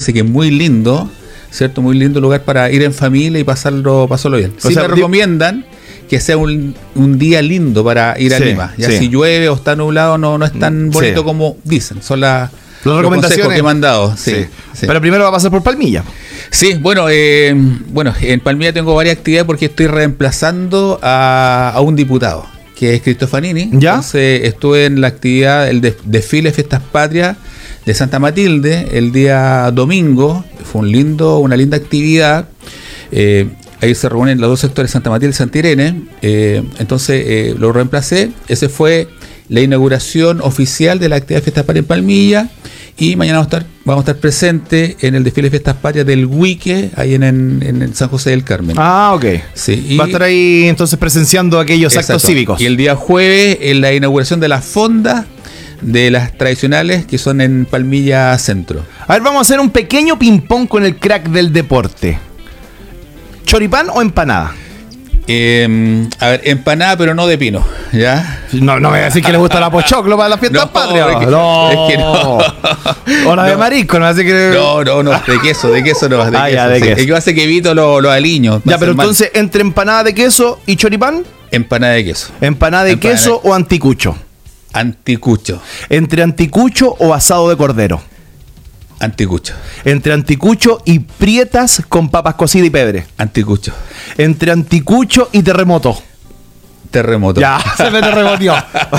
parece que es muy lindo, ¿cierto? Muy lindo lugar para ir en familia y pasarlo bien. Sí, me recomiendan que sea un día lindo para ir a Lima. Ya si llueve o está nublado no es tan bonito como dicen. Son las recomendaciones que me han dado. Sí. Pero primero va a pasar por Palmilla. Sí, bueno, en Palmilla tengo varias actividades porque estoy reemplazando a un diputado, que es Cristofanini. ¿Ya? Entonces estuve en la actividad, el desfile Fiestas Patrias de Santa Matilde el día domingo. Fue una linda actividad. Ahí se reúnen los dos sectores, Santa Matilde y Santa Irene. Entonces lo reemplacé. Ese fue la inauguración oficial de la actividad de Fiestas Patrias en Palmilla. Y mañana vamos a estar presentes en el desfile de Fiestas Patrias del Huique, ahí en San José del Carmen. Ah, ok. Sí, va a estar ahí entonces presenciando aquellos actos cívicos. Y el día jueves, en la inauguración de las fondas de las tradicionales que son en Palmilla Centro. A ver, vamos a hacer un pequeño ping-pong con el crack del deporte. ¿Choripán o empanada? A ver, empanada, pero no de pino, ¿ya? No me voy a decir que le gusta la pochoclo para las fiestas patrias. Es que no. O la de marisco, no así que. No, de queso no. De queso. Es que hace que evito los aliños. Ya, pero entonces, entre empanada de queso y choripán. Empanada de queso. ¿Empanada de queso o anticucho? Anticucho. ¿Entre anticucho o asado de cordero? Anticucho. ¿Entre anticucho y prietas con papas cocidas y pebre? Anticucho. ¿Entre anticucho y terremoto? Terremoto. Ya, se me terremoteó.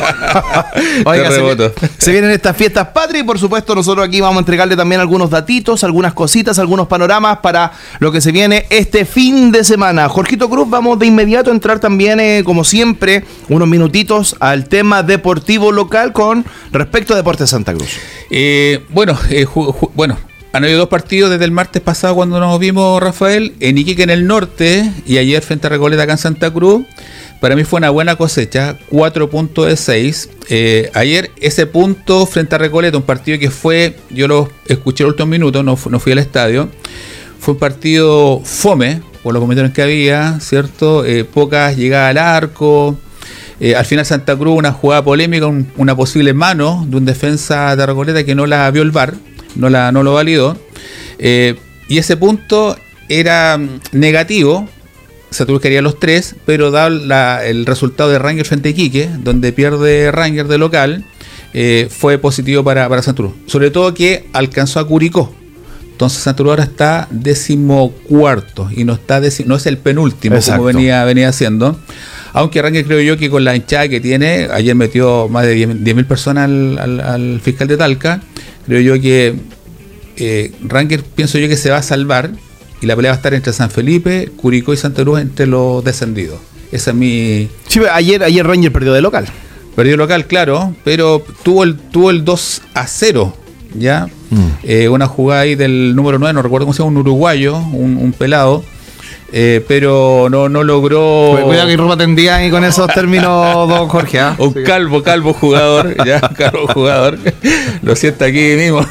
Oiga, terremoto. Se vienen estas fiestas patrias y por supuesto nosotros aquí vamos a entregarle también algunos datitos, algunas cositas, algunos panoramas para lo que se viene este fin de semana. Jorgito Cruz, vamos de inmediato a entrar también, como siempre, unos minutitos al tema deportivo local con respecto a Deportes Santa Cruz. Bueno, han habido 2 partidos desde el martes pasado cuando nos vimos, Rafael, en Iquique en el norte y ayer frente a Recoleta acá en Santa Cruz. Para mí fue una buena cosecha, 4 puntos de 6. Ayer ese punto frente a Recoleta, un partido que fue, yo lo escuché en los últimos minutos, no fui al estadio, fue un partido fome, por los comentarios que había, ¿cierto? Pocas llegadas al arco. Al final Santa Cruz, una jugada polémica, una posible mano de un defensa de Recoleta que no la vio el VAR, no lo validó. Y ese punto era negativo. Santa Cruz quería los 3, pero dado el resultado de Rangers frente a Iquique, donde pierde Rangers de local, fue positivo para Santa Cruz. Sobre todo que alcanzó a Curicó. Entonces Santa Cruz ahora está 14º y no es el penúltimo. Exacto. Como venía haciendo. Aunque Rangers, creo yo que con la hinchada que tiene, ayer metió más de 10.000 personas al fiscal de Talca. Creo yo que Rangers, pienso yo que se va a salvar. Y la pelea va a estar entre San Felipe, Curicó y Santa Cruz entre los descendidos. Esa es mi... Sí, ayer Ranger perdió de local. Perdió local, claro, pero tuvo el 2-0, ¿ya? Una jugada ahí del número 9, no recuerdo cómo se llama, un uruguayo, un pelado. Pero no logró. Cuidado que ropa tendía ahí con esos términos, don Jorge. Un calvo jugador, ya, un calvo jugador. Lo siento aquí mismo.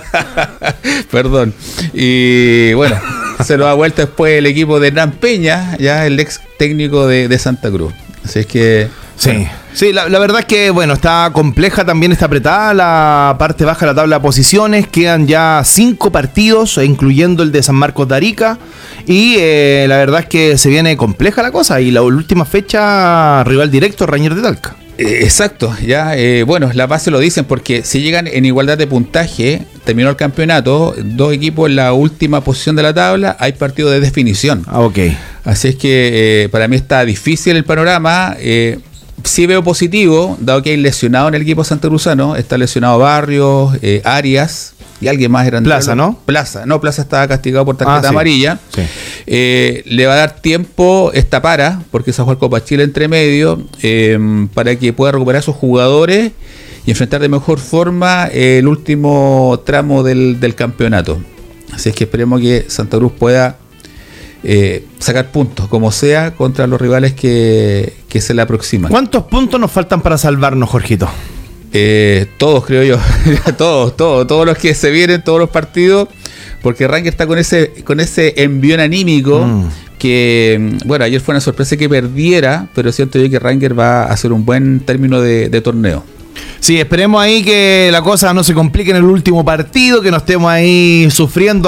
Perdón. Y bueno, se lo da vuelta después el equipo de Hernán Peña, ya el ex técnico de Santa Cruz. Así es que. Sí. Bueno. Sí, la verdad es que, bueno, está compleja, también está apretada la parte baja de la tabla de posiciones. Quedan ya 5 partidos, incluyendo el de San Marcos de Arica. Y la verdad es que se viene compleja la cosa. Y la última fecha, rival directo, Rangers de Talca. Exacto, ya, bueno, las bases lo dicen porque si llegan en igualdad de puntaje, terminó el campeonato, 2 equipos en la última posición de la tabla, hay partido de definición. Ok. Así es que para mí está difícil el panorama. Sí veo positivo, dado que hay lesionado en el equipo santacruzano. Está lesionado Barrios, Arias y alguien más. Plaza, ¿no? Plaza estaba castigado por tarjeta amarilla. Sí. Le va a dar tiempo esta porque se va a jugar Copa Chile entre medio, para que pueda recuperar a sus jugadores y enfrentar de mejor forma el último tramo del campeonato. Así es que esperemos que Santa Cruz pueda sacar puntos, como sea, contra los rivales que se le aproximan. ¿Cuántos puntos nos faltan para salvarnos, Jorgito? Todos, creo yo. todos los que se vienen, todos los partidos, porque Rangers está con ese envión anímico que, bueno, ayer fue una sorpresa que perdiera, pero siento yo que Rangers va a hacer un buen término de torneo. Sí, esperemos ahí que la cosa no se complique en el último partido, que no estemos ahí sufriendo